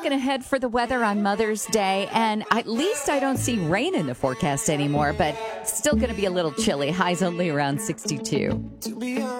looking ahead for the weather on Mother's Day, and at least I don't see rain in the forecast anymore, but still going to be a little chilly. Highs only around 62.